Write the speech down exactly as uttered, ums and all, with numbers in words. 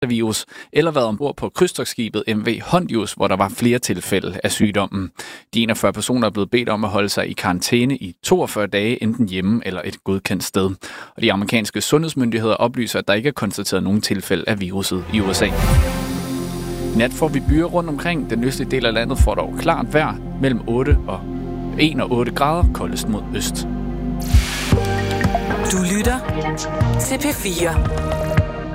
virus, eller været ombord på krydstogtskibet M V Hondius, hvor der var flere tilfælde af sygdommen. De enogfyrre personer er blevet bedt om at holde sig i karantæne i toogfyrre dage, enten hjemme eller et godkendt sted. Og de amerikanske sundhedsmyndigheder oplyser, at der ikke er konstateret nogen tilfælde af viruset i U S A. I nat får vi byer rundt omkring. Den østlige del af landet får dog klart vejr mellem otte og en og otte grader, koldest mod øst. Du lytter til P fire.